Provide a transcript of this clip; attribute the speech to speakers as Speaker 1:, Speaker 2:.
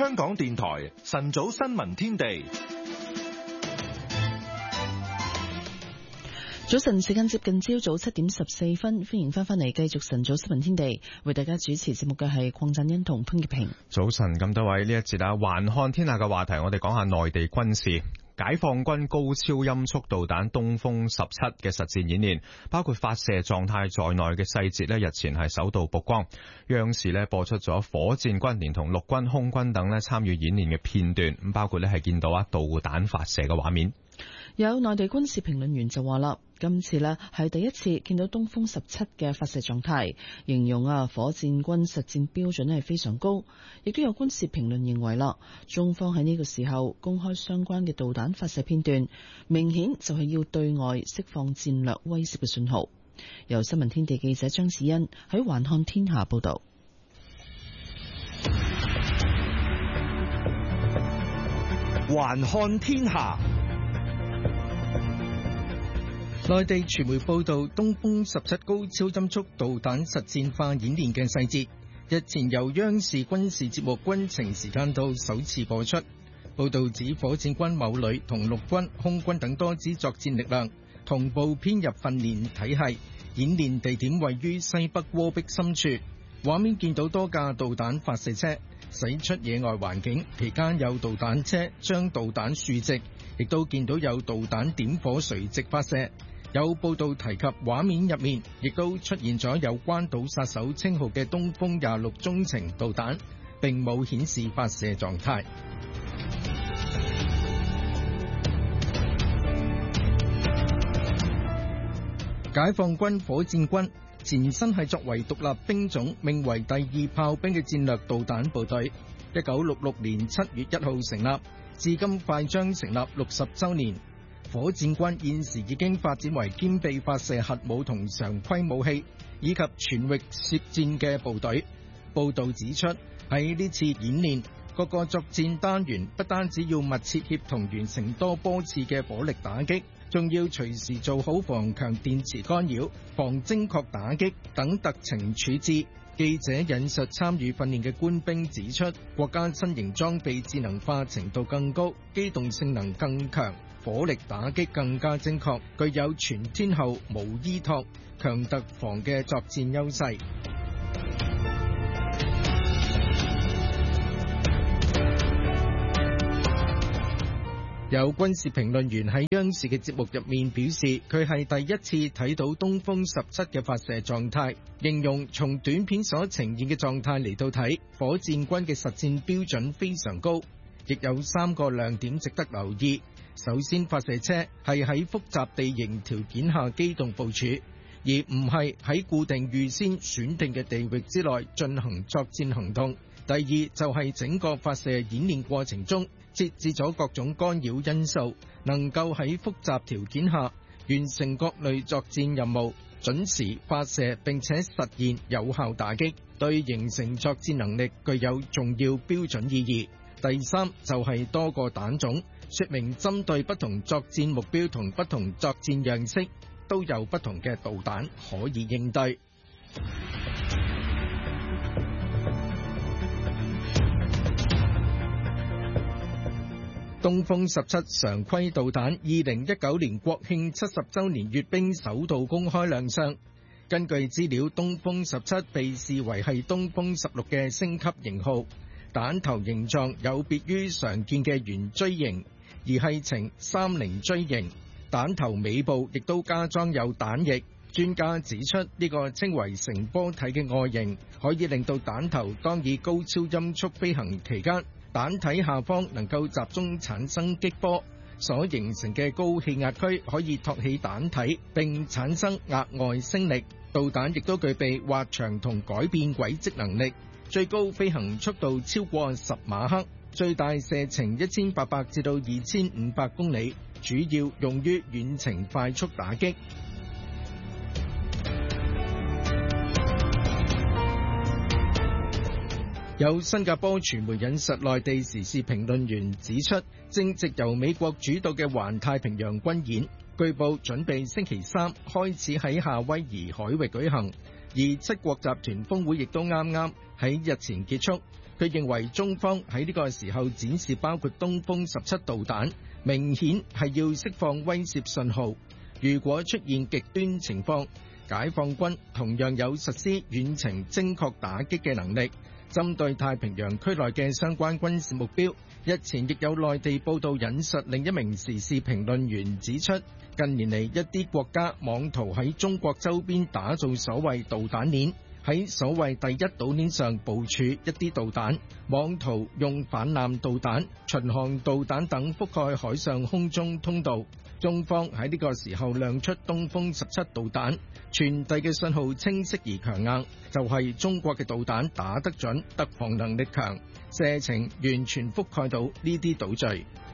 Speaker 1: 香港電台晨早新聞天地。
Speaker 2: 早晨時間接近朝早7點14分，歡迎翻嚟繼續晨早新聞天地，為大家主持節目嘅係鄺振欣同潘潔平。
Speaker 3: 早晨咁多位，呢一節環看天下嘅話題，我哋講下內地軍事。解放軍高超音速導彈東風17嘅實戰演練，包括發射狀態在內嘅細節日前係首度曝光。央視播出咗火箭軍連同陸軍、空軍等參與演練嘅片段，咁包括係見到導彈發射嘅畫面。
Speaker 2: 有內地軍事評論員就話啦，今次係第一次見到東風17嘅發射狀態，形容火箭軍實戰標準係非常高。亦都有軍事評論認為啦，中方喺呢個時候公開相關嘅導彈發射片段，明顯就係要對外釋放戰略威懾嘅信號。由新聞天地記者張子欣喺環看天下報道。
Speaker 4: 環看天下。內地傳媒報道東風17高超音速導彈實戰化演練嘅細節，日前由央視軍事節目《軍情時間到》首次播出。報道指火箭軍某旅同陸軍、空軍等多支作戰力量同步編入訓練體系，演練地點位於西北戈壁深處。畫面見到多架導彈發射車駛出野外環境，期間有導彈車將導彈豎直，亦都見到有導彈點火垂直發射。有報道提及畫面入面亦都出現咗有關島殺手稱號嘅東風26中程導彈，並冇顯示發射狀態。解放軍火箭軍前身係作為獨立兵種，命為第2炮兵嘅戰略導彈部隊。1966年7月1號成立，至今快將成立60週年。火箭軍現時已經發展為兼備發射核武同常規武器，以及全域攝戰嘅部隊。報道指出，喺呢次演練，各個作戰單元不單止要密切協同完成多波次嘅火力打擊，仲要隨時做好防強電磁干擾、防精確打擊等特情處置。記者引述參與訓練嘅官兵指出，國家新型裝備智能化程度更高，機動性能更強，火力打擊更加精確，具有全天候、無依託、強突防嘅作戰優勢。有軍事評論員喺央視嘅節目入面表示，佢係第一次睇到東風17嘅發射狀態，形容從短片所呈現嘅狀態嚟到睇，火箭軍嘅實戰標準非常高，亦有3個亮點值得留意。首先，發射車係喺複雜地形條件下機動部署，而唔係喺固定預先選定嘅地域之內進行作戰行動。第二就係整個發射演練過程中設置咗各種干擾因素，能夠喺複雜條件下完成各類作戰任務，準時發射並且實現有效打擊，對形成作戰能力具有重要標準意義。第三就係多個彈種，說明針對不同作戰目標同不同作戰樣式，都有不同嘅導彈可以應對。東風17常規導彈2019年國慶70週年閱兵首度公開亮相。根據資料，東風17被視為係東風16嘅升級型號，彈頭形狀有別於常見嘅圓錐形，而係呈30錐形。彈頭尾部亦都加裝有彈翼。專家指出，呢個稱為成波體嘅外形，可以令到彈頭當以高超音速飛行期間，彈體下方能夠集中產生激波，所形成嘅高氣壓區可以托起彈體並產生額外升力。導彈亦都具備滑翔同改變軌跡能力，最高飛行速度超過10馬赫，最大射程1800至到2500公里，主要用於遠程快速打擊。有新加坡傳媒引述內地時事評論員指出，正值由美國主導嘅環太平洋軍演，據報準備星期3開始喺夏威夷海域舉行，而而七國集團峰會亦都啱啱喺日前結束。佢認為中方喺呢個時候展示包括東風17導彈，明顯係要釋放威懾信號。如果出現極端情況，解放軍同樣有實施遠程精確打擊嘅能力。針對太平洋區內嘅相關軍事目標，日前亦有內地報道引述另一名時事評論員指出，近年嚟一啲國家妄圖喺中國周邊打造所謂導彈鏈，喺所謂第一島鏈上部署一啲導彈，妄圖用反艦導彈、巡航導彈等覆蓋海上空中通道。中方喺呢個時候亮出東風17導彈，傳遞嘅信號清晰而強硬，就係中國嘅導彈打得準，突防能力強，射程完全覆蓋到呢啲島嶼。